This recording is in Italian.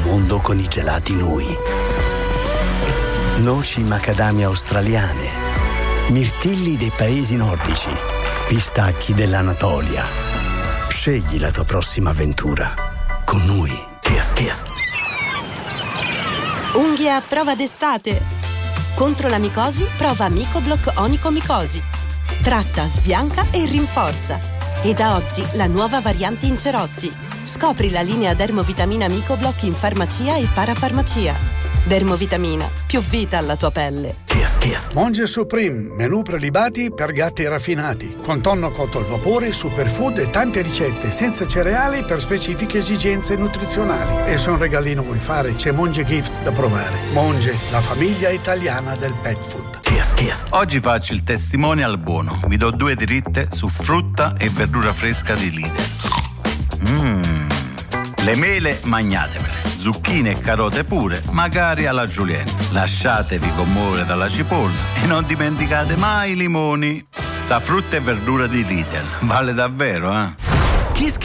mondo con i gelati Nui. Noci macadamia australiane, mirtilli dei paesi nordici, pistacchi dell'Anatolia. Scegli la tua prossima avventura con Nui. Kiss. Unghie a prova d'estate. Contro la micosi, prova Micoblock onicomicosi. Tratta, sbianca e rinforza. E da oggi la nuova variante in cerotti. Scopri la linea Dermovitamina Micoblock in farmacia e parafarmacia. Dermovitamina, più vita alla tua pelle. Monge Supreme, menù prelibati per gatti raffinati, con tonno cotto al vapore, superfood e tante ricette, senza cereali per specifiche esigenze nutrizionali. E se un regalino vuoi fare, c'è Monge Gift da provare. Monge, la famiglia italiana del pet food. Oggi faccio il testimonial buono. Vi do 2 dritte su frutta e verdura fresca di Lidl. Le mele magnatemele, zucchine e carote pure, magari alla julienne. Lasciatevi commuovere dalla cipolla e non dimenticate mai i limoni. Sta frutta e verdura di Lidl vale davvero, eh?